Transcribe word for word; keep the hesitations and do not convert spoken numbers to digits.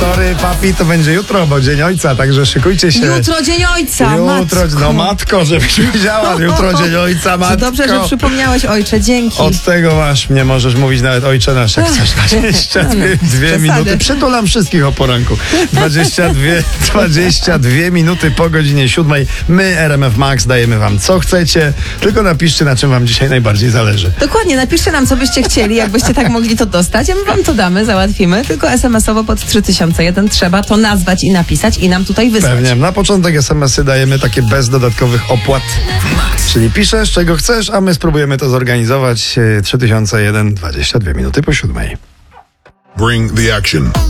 Sorry, papi, to będzie jutro, bo Dzień Ojca, także szykujcie się. Jutro Dzień Ojca, Jutro, matko. no matko, żebyś wiedziała, jutro Dzień Ojca, matko. Dobrze, że przypomniałeś, ojcze, dzięki. Od tego masz, nie możesz mówić nawet ojcze nasz, jak chcesz. dwadzieścia dwie minuty, przytulam wszystkich o poranku. dwadzieścia dwie, dwadzieścia dwie minuty po godzinie siódmej. My, R M F Max, dajemy wam co chcecie, tylko napiszcie, na czym wam dzisiaj najbardziej zależy. Dokładnie, napiszcie nam, co byście chcieli, jakbyście tak mogli to dostać, a my wam to damy, załatwimy, tylko es em esowo pod trzy tysiące jeden trzeba to nazwać i napisać i nam tutaj wysłać. Pewnie, na początek es em esy dajemy takie bez dodatkowych opłat, czyli piszesz, czego chcesz, a my spróbujemy to zorganizować. trzy tysiące jeden, dwadzieścia dwie minuty po siódmej. Bring the action.